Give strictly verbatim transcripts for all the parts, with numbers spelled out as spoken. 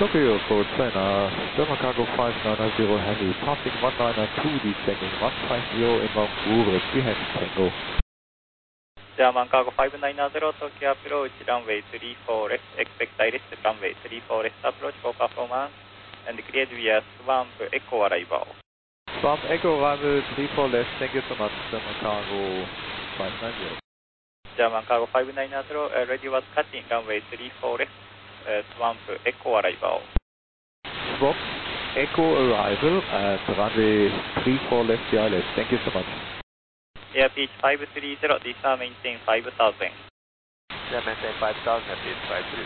Tokyo forward sign, uh, German cargo five nine zero Heavy, passing one nine two, descending one five zero inbound Google, three heavy Tango. German cargo five nine zero, Tokyo approach, runway three four left, expect direct runway three four left approach for performance, and cleared via Swamp Echo arrival. Swamp Echo arrival three four left, thank you so much, German cargo five nine zero. German cargo five nine zero, uh, ready was cutting runway three four left, uh, Swamp Echo arrival. Swamp Echo arrival at runway three four left, I L S, thank you so much. Air pitch five three zero, descend maintain five thousand. Yeah, maintain five thousand, air pitch five three.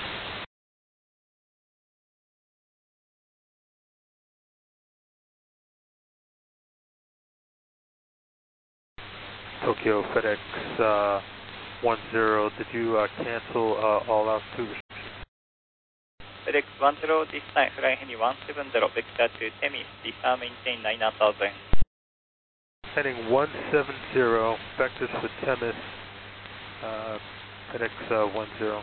Tokyo FedEx uh, one zero, did you uh, cancel uh, all altitude restrictions? FedEx one zero, this time flying Heli one seven zero, vector to Temis, descend maintain nine thousand. Heading one seven zero, vectors for Temis, uh, FedEx uh, one zero.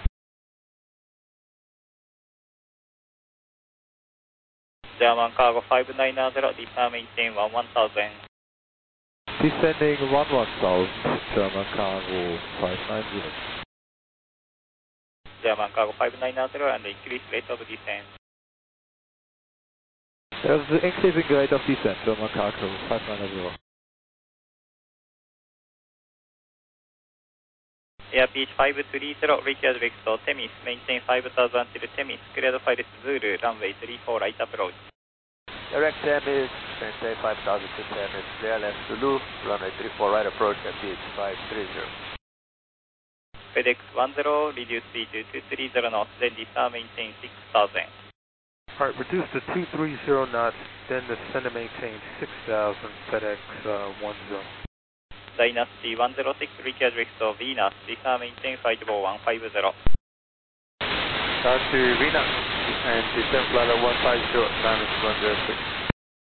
German cargo five nine zero, descend maintain one one thousand. Descending one one thousand, German cargo five nine zero. German cargo five nine zero and increase rate of descent. There's the increasing rate of descent, German cargo five nine zero. Air pitch five three zero, required vector Temis, maintain five thousand till Temis, cleared flight Zulu, runway three four right approach. Direct Temis, maintain five thousand to Temis, clear left Zulu, runway three four right approach, air pitch five three zero. FedEx one zero, reduce speed to two three zero knots, then descend maintain six thousand. Alright, reduce to two three zero knots, then descend and maintain six thousand, FedEx uh, one zero. Dynasty one zero six, required vector Venus, descend maintain flight level one five zero. Start to Venus, and descend flight level one five zero, Dynasty one zero six.